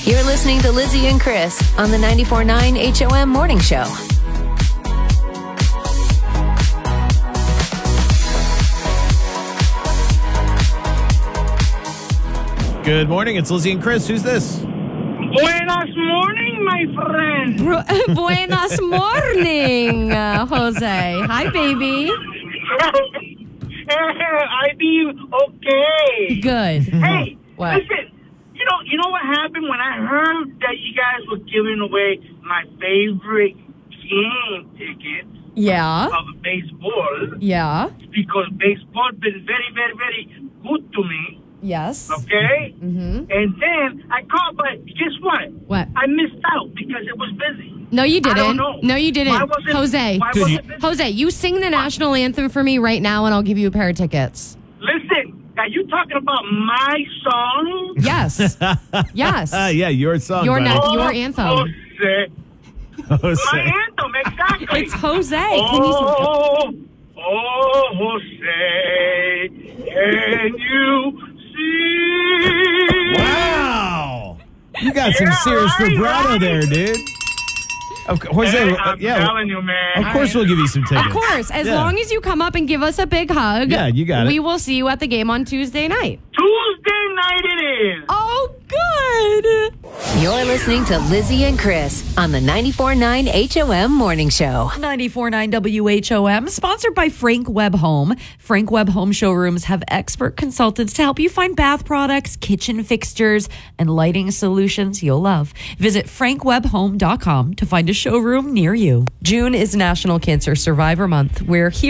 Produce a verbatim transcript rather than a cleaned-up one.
You're listening to Lizzie and Chris on the ninety-four point nine H O M Morning Show. Good morning. It's Lizzie and Chris. Who's this? Buenas morning, my friend. Bru- Buenas morning, uh, Jose. Hi, baby. I be okay. Good. Hey, What? listen. You know, you know what happened when I heard that you guys were giving away my favorite game ticket Yeah. of baseball, Yeah. because baseball been very, very, very good to me. Yes. Okay. Mm-hmm. And then I called, but guess what? What? I missed out because it was busy. No, you I don't didn't. know. No, you didn't. Why wasn't- Jose. why Dude, wasn't you- busy? Jose, you sing the national anthem for me right now, and I'll give you a pair of tickets. Listen, are you talking about my song? Yes. Yes. Uh, yeah, your song. Your buddy. na- your anthem. Jose. Jose. My anthem, exactly. It's Jose. Can you? Oh, oh, Jose, can you see? Wow. You got some Yeah, serious right, vibrato right. there, dude. Of co- Jose, Hey, uh, I'm yeah. telling you, man. Of course, we'll give you some tickets. Of course, as Yeah. long as you come up and give us a big hug. Yeah, you got it. We will see you at the game on Tuesday night. Tuesday night it is. Oh, good. You're listening to Lizzie and Chris on the ninety-four point nine H O M Morning Show. ninety-four point nine W H O M, sponsored by Frank Webb Home. Frank Webb Home showrooms have expert consultants to help you find bath products, kitchen fixtures, and lighting solutions you'll love. Visit frank webb home dot com to find a showroom near you. June is National Cancer Survivor Month. We're here